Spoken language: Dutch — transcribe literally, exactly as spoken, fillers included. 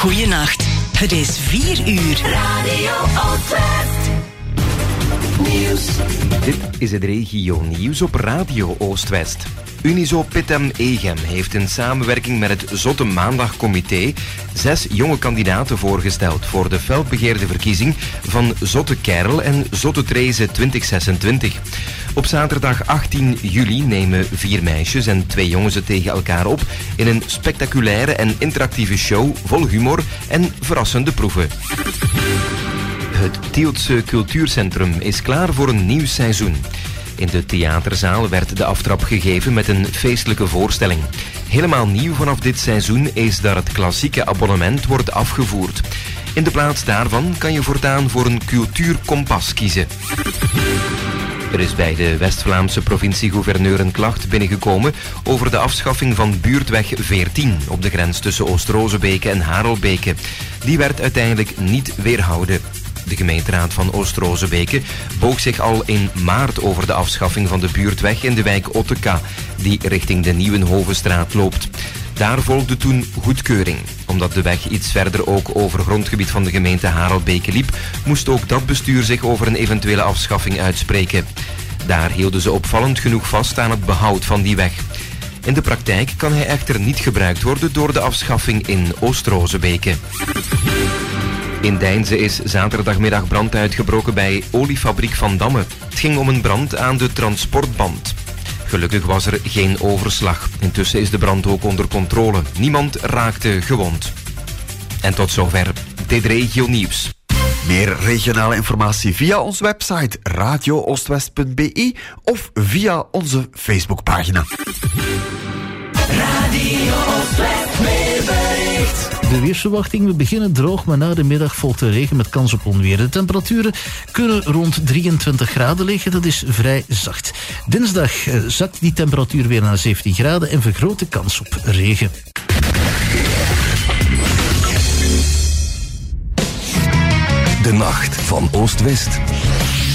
Goeienacht. Het is vier uur. Radio Oostwest. Nieuws. Dit is het regio nieuws op Radio Oostwest. Unizo Pittem Egem heeft in samenwerking met het Zotte Maandagcomité zes jonge kandidaten voorgesteld voor de felbegeerde verkiezing van Zotte Kerel en Zotte Treze twintig zesentwintig. Op zaterdag achttien juli nemen vier meisjes en twee jongens het tegen elkaar op in een spectaculaire en interactieve show vol humor en verrassende proeven. Het Tieltse Cultuurcentrum is klaar voor een nieuw seizoen. In de theaterzaal werd de aftrap gegeven met een feestelijke voorstelling. Helemaal nieuw vanaf dit seizoen is dat het klassieke abonnement wordt afgevoerd. In de plaats daarvan kan je voortaan voor een cultuurkompas kiezen. Er is bij de West-Vlaamse provincie-gouverneur een klacht binnengekomen over de afschaffing van buurtweg veertien op de grens tussen Oost-Rozebeke en Harelbeke. Die werd uiteindelijk niet weerhouden. De gemeenteraad van Oost-Rozebeke boog zich al in maart over de afschaffing van de buurtweg in de wijk Otteka, die richting de Nieuwenhovenstraat loopt. Daar volgde toen goedkeuring. Omdat de weg iets verder ook over grondgebied van de gemeente Harelbeke liep, moest ook dat bestuur zich over een eventuele afschaffing uitspreken. Daar hielden ze opvallend genoeg vast aan het behoud van die weg. In de praktijk kan hij echter niet gebruikt worden door de afschaffing in Oost-Rozebeke. In Deinze is zaterdagmiddag brand uitgebroken bij oliefabriek Van Damme. Het ging om een brand aan de transportband. Gelukkig was er geen overslag. Intussen is de brand ook onder controle. Niemand raakte gewond. En tot zover dit regio nieuws. Meer regionale informatie via onze website radio oostwest punt b e of via onze Facebookpagina. Radio Oostwest weerbericht. De weersverwachting, we beginnen droog, maar na de middag volgt de regen met kans op onweer. De temperaturen kunnen rond drieëntwintig graden liggen, dat is vrij zacht. Dinsdag eh, zakt die temperatuur weer naar zeventien graden en vergroot de kans op regen. De nacht van Oost-West.